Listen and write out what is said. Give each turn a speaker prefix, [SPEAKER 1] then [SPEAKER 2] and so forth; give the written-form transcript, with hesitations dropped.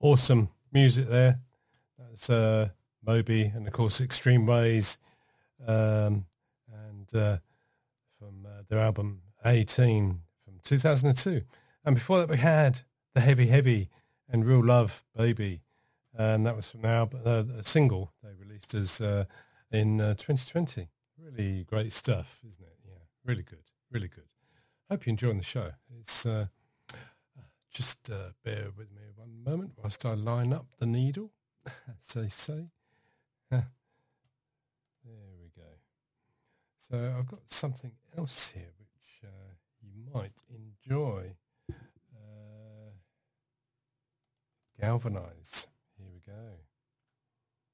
[SPEAKER 1] Awesome music there. That's Moby and, of course, Extreme Ways, and from their album 18 from 2002. And before that, we had The Heavy Heavy and Real Love Baby. And that was from their album, a single they released as in 2020. Really great stuff, isn't it? Yeah, really good, really good. Hope you're enjoying the show. It's just bear with me one moment whilst I line up the needle, as they say. There we go. So I've got something else here which you might enjoy. Galvanize. Here we go.